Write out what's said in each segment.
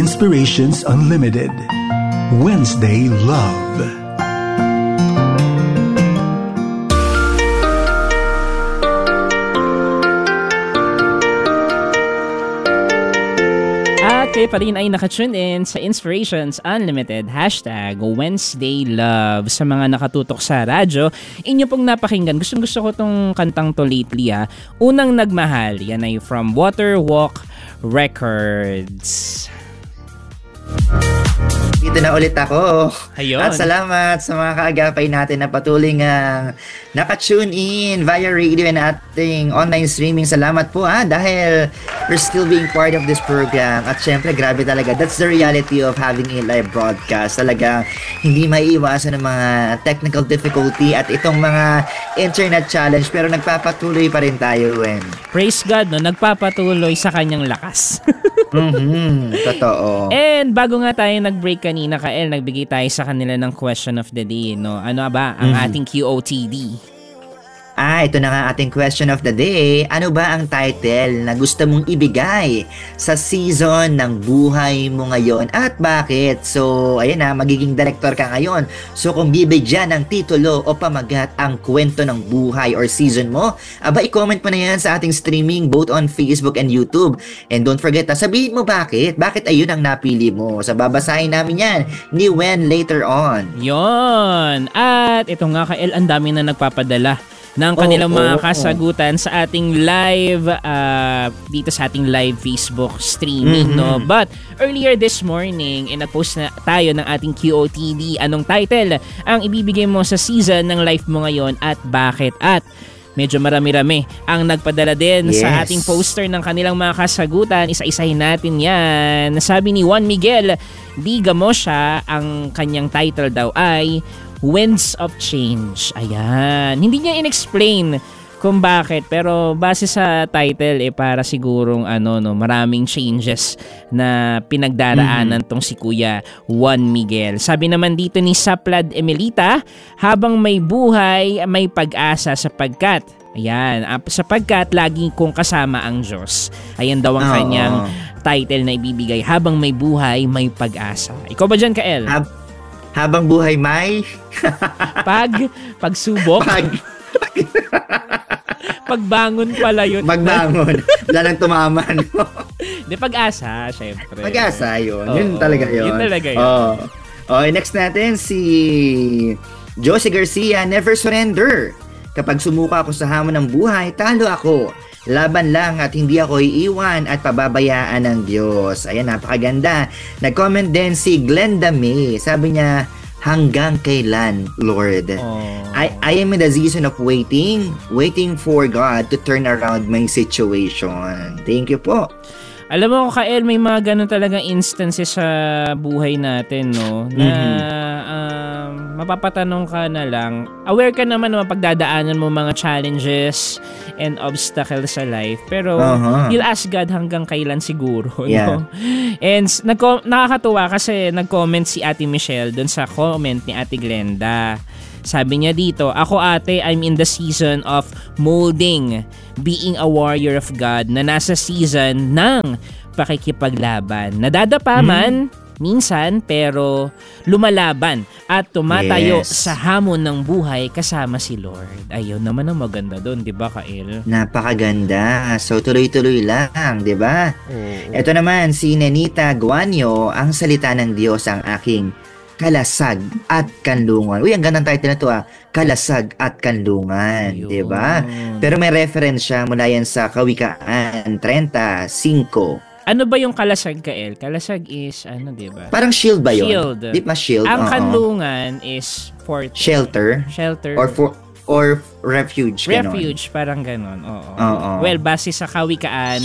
Inspirations Unlimited. Wednesday Love. Kayo pa rin ay nakatune in sa Inspirations Unlimited #Wednesday Love. Sa mga nakatutok sa radyo, inyo pong napakinggan. Gusto ko tong kantang to lately Unang Nagmahal. Yan ay from Waterwalk Records. Dito na ulit ako. Ayun. At salamat sa mga kaagapay natin na patuloy nga naka-tune in via radio and ating online streaming. Salamat po dahil we're still being part of this program. At syempre, grabe talaga. That's the reality of having a live broadcast. Talaga, hindi maiiwasan ng mga technical difficulty at itong mga internet challenge. Pero nagpapatuloy pa rin tayo, Wen. Praise God, no? Nagpapatuloy sa kanyang lakas. Totoo. And bago nga tayo nag-break kanina, Kael, nagbigay tayo sa kanila ng question of the day, no? Ano ba ang ating QOTD? Ito na nga ating question of the day. Ano ba ang title na gusto mong ibigay sa season ng buhay mo ngayon at bakit? So, ayan magiging director ka ngayon. So, kung bibigyan ng titulo o pamagat ang kwento ng buhay or season mo, i-comment mo na yan sa ating streaming both on Facebook and YouTube. And don't forget, sabihin mo bakit. Bakit ayun ang napili mo? So, babasahin namin yan ni Wen later on. Yon. At ito nga, Kael, ang dami na nagpapadala ng kanilang mga kasagutan sa ating live dito sa ating live Facebook streaming, no? But earlier this morning, nag-post na tayo ng ating QOTD. Anong title ang ibibigay mo sa season ng life mo ngayon at bakit? At medyo marami-rami ang nagpadala din sa ating poster ng kanilang mga kasagutan. Isa-isahin natin yan. Sabi ni Juan Miguel Di Gamosha, ang kanyang title daw ay Winds of Change. Ayan. Hindi niya in-explain kung bakit, pero base sa title para sigurong maraming changes na pinagdaraanan tong si Kuya Juan Miguel. Sabi naman dito ni Saplad Emelita, habang may buhay, may pag-asa sapagkat laging kong kasama ang Diyos. Ayan daw ang kanyang title na ibibigay. Habang may buhay, may pag-asa. Ikaw ba dyan, Kael? Habang buhay may pagsubok. Pagbangon pala yun. Pagbangon. Wala nang tumaman. Di, pag-asa, syempre. Pag-asa yun. Yun talaga yun. Yun talaga yun. Next natin si Josie Garcia, never surrender. Kapag sumuka ako sa hamon ng buhay, talo ako. Laban lang at hindi ako iiwan at pababayaan ng Diyos. Ayan, napakaganda. Nag-comment din si Glenda May. Sabi niya, hanggang kailan, Lord? I am in the season of waiting for God to turn around my situation. Thank you po. Alam mo, Kael, may mga ganun talagang instances sa buhay natin, no? Na mapapatanong ka na lang. Aware ka naman na mapagdadaanan mo mga challenges and obstacles sa life. Pero you'll ask God hanggang kailan siguro, no? And nakakatuwa kasi nag-comment si Ate Michelle dun sa comment ni Ate Glenda. Sabi niya dito, ako ate, I'm in the season of molding, being a warrior of God na nasa season ng pakikipaglaban. Nadadapa man minsan, pero lumalaban at tumatayo sa hamon ng buhay kasama si Lord. Ayun naman ang maganda doon, di ba, Kael? Napakaganda. So, tuloy-tuloy lang, di ba? Ito naman, si Nenita Guanyo, ang salita ng Diyos ang aking kalasag at kanlungan. Uy, ang gandang title na to Kalasag at kanlungan, di ba? Pero may reference siya mula yan sa Kawikaan 35. Ano ba yung kalasag, Kael? Kalasag is, di ba? Parang shield ba yun? Shield. Di ba shield? Ang kanlungan is fort. Shelter. Or refuge. Refuge, ganon. Parang ganon. Oo. Well, base sa Kawikaan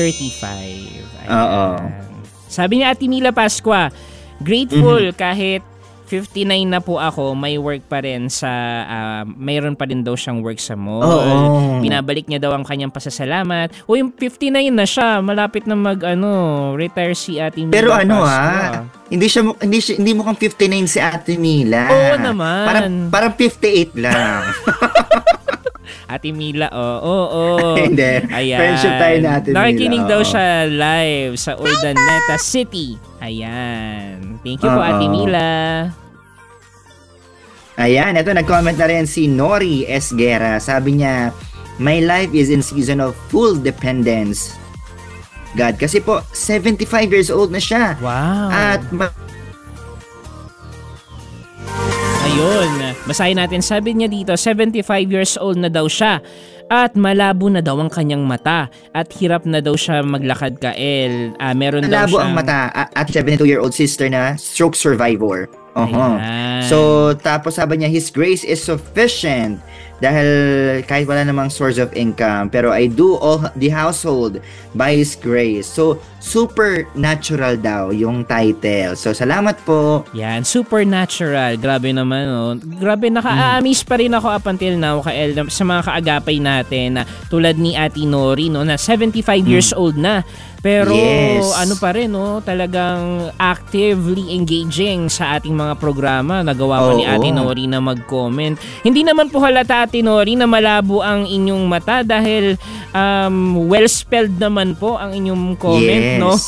35. Sabi niya, Ate Mila Pascua, grateful kahit 59 na po ako, may work pa rin sa, mayroon pa rin daw siyang work sa mall. Binabalik niya daw ang kanyang pasasalamat. Yung 59 na siya, malapit na retire si Ate Mila. Pero hindi mo kang 59 si Ate Mila. Oo naman. Parang 58 lang. Ate Mila, oo. Hindi. Ayan. Friendship tayo natin. Nakikinig Mila. daw Oo. siya live sa Urdaneta City. Ayan. Thank you po, Ate Mila. Ayan, ito nag-comment na rin si Nori Esguera. Sabi niya, my life is in season of full dependence. God, kasi po, 75 years old na siya. Wow. At Ayun, basahin natin. Sabi niya dito, 75 years old na daw siya at malabo na daw ang kanyang mata at hirap na daw siya maglakad kael. Meron daw malabo siyang... ang mata at 72-year-old sister na stroke survivor. Ayan. So, tapos sabi niya, His grace is sufficient dahil kahit wala namang source of income, pero I do all the household by His grace. So, supernatural daw yung title. So, salamat po. Yan, supernatural. Grabe naman, oh. Grabe, naka-amaze pa rin ako up until now sa mga kaagapay natin na tulad ni Ate Nori, no, na 75 years old na. Pero Yes. ano pa rin, no, talagang actively engaging sa ating mga programa. Nagawa pa ni Oo. Ate Nori na mag-comment. Hindi naman po halata, Ate Nori, na malabo ang inyong mata dahil well-spelled naman po ang inyong comment, Yes. no?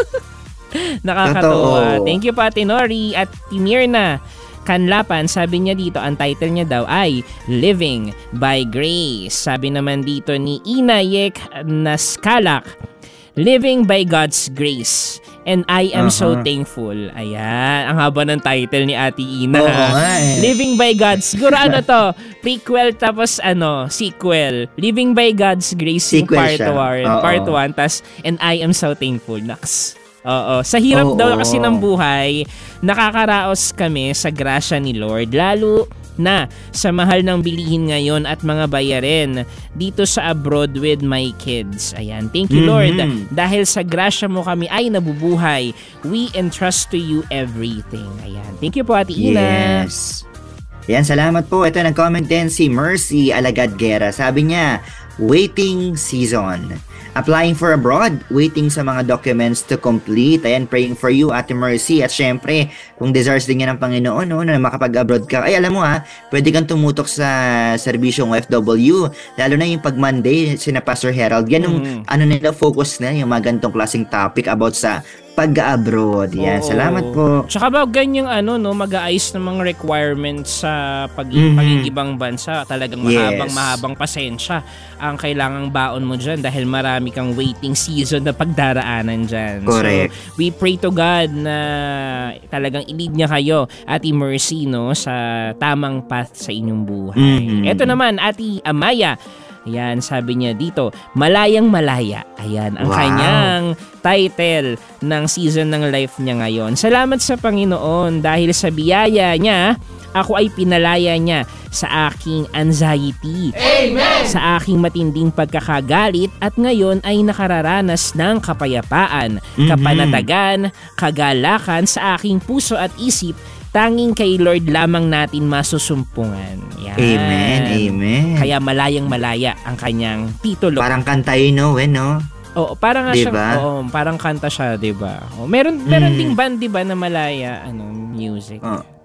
Nakakatawa. Totoo. Thank you po, Ate Nori. At Timirna Kanlapan, sabi niya dito, ang title niya daw ay Living by Grace. Sabi naman dito ni Inayek Naskalak, Living by God's Grace. And I am so thankful. Ayan, ang haba ng title ni Ate Ina. Oo nga eh. Living by God's, siguro ano to, prequel tapos sequel. Living by God's Grace yung Sequel part siya. 1, Oo. part 1, tas and I am so thankful. Naks. Oo. Sa hirap Oo. daw kasi ng buhay, nakakaraos kami sa grasya ni Lord, lalo na sa mahal ng bilihin ngayon at mga bayarin dito sa abroad with my kids. Ayan. Thank you, Lord. Dahil sa grasya mo kami ay nabubuhay. We entrust to you everything. Ayan. Thank you po, Ate Ina. Yes. Yan, salamat po. Ito, nag-comment din si Mercy Alagad Guerra. Sabi niya, waiting season. Applying for abroad, waiting sa mga documents to complete. Ayan, praying for you, Ate Mercy. At syempre, kung desires din yan ng Panginoon, no, na makapag-abroad ka. Ay, alam mo pwede kang tumutok sa serbisyong OFW. Lalo na yung pag Monday, sina Pastor Herald. Yan yung, nila, focus na yung mga ganitong klaseng topic about sa pag-abroad. Yan, Oo. salamat po. Tsaka ba ganyang mag-aayos ng mga requirements sa pag-ibang bansa, talagang mahabang pasensya ang kailangang baon mo dyan dahil marami kang waiting season na pagdaraanan dyan. Correct. So, we pray to God na talagang i-lead niya kayo, Ate Mercy, no, sa tamang path sa inyong buhay. Ito naman, Ate Amaya. Ayan, sabi niya dito, Malayang Malaya. Ayan, ang Wow. kanyang title ng season ng life niya ngayon. Salamat sa Panginoon dahil sa biyaya niya, ako ay pinalaya niya sa aking anxiety. Amen! Sa aking matinding pagkakagalit at ngayon ay nakararanas ng kapayapaan, kapanatagan, kagalakan sa aking puso at isip. Tanging kay Lord lamang natin masusumpungan. Yan. Amen, amen. Kaya Malayang Malaya ang kanyang titulo. Parang kanta yun, no? Oo, parang nga Diba? siyang, parang kanta siya, 'di ba? Meron ding band 'di ba na Malaya music.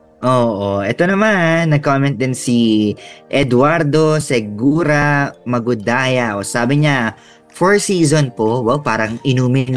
Oo, ito naman, nag-comment din si Eduardo Segura Magudaya. O sabi niya, 4 season po, wow, parang inumin